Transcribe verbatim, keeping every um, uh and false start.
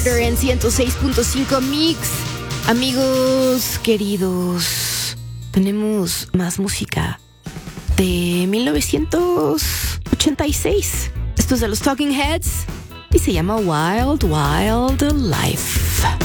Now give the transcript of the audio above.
En ciento seis punto cinco Mix. Amigos queridos, tenemos más música de mil novecientos ochenta y seis. Esto es de los Talking Heads y se llama Wild Wild Life.